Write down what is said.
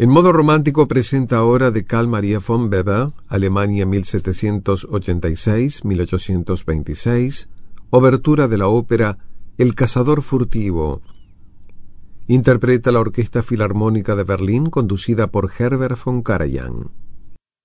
En modo romántico presenta ahora de Carl Maria von Weber, Alemania 1786-1826, obertura de la ópera El cazador furtivo. Interpreta la Orquesta Filarmónica de Berlín, conducida por Herbert von Karajan.